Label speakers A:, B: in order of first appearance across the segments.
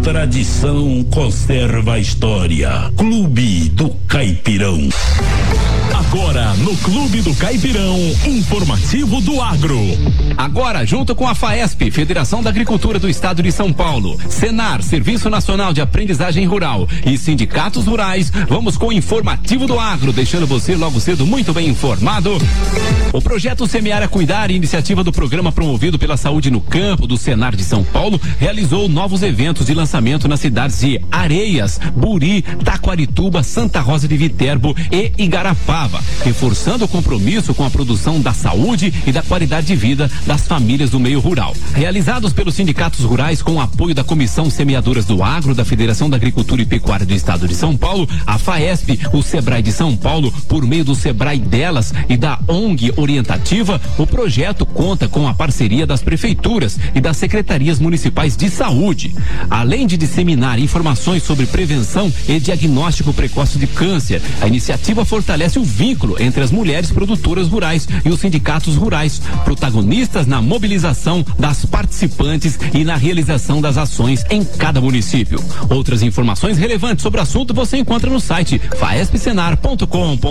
A: tradição conserva a história. Clube do Caipirão.
B: Agora no Clube do Caipirão, informativo do agro.
C: Agora, junto com a FAESP, Federação da Agricultura do Estado de São Paulo, Senar, Serviço Nacional de Aprendizagem Rural e sindicatos rurais, vamos com o informativo do agro, deixando você logo cedo muito bem informado. O projeto Semear a Cuidar, iniciativa do programa promovido pela Saúde no Campo do Senar de São Paulo, realizou novos eventos de lançamento nas cidades de Areias, Buri, Taquarituba, Santa Rosa de Viterbo e Igarapava, reforçando o compromisso com a produção da saúde e da qualidade de vida das famílias do meio rural. Realizados pelos sindicatos rurais com o apoio da Comissão Semeadoras do Agro da Federação da Agricultura e Pecuária do Estado de São Paulo, a FAESP, o Sebrae de São Paulo, por meio do Sebrae Delas e da ONG Orientativa, o projeto conta com a parceria das prefeituras e das secretarias municipais de saúde. Além de disseminar informações sobre prevenção e diagnóstico precoce de câncer, a iniciativa fortalece o vínculo entre as mulheres produtoras rurais e os sindicatos rurais, protagonistas na mobilização das participantes e na realização das ações em cada município. Outras informações relevantes sobre o assunto você encontra no site faespsenar.com.br.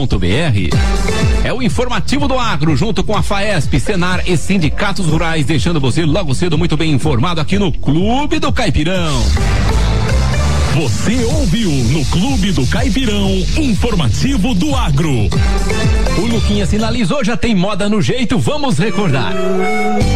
C: É o informativo do agro, junto com a FAESP, Senar e sindicatos rurais, deixando você logo cedo muito bem informado aqui no Clube do Caipirão.
B: Você ouviu no Clube do Caipirão, informativo do agro.
C: O Luquinha sinalizou, já tem moda no jeito, vamos recordar.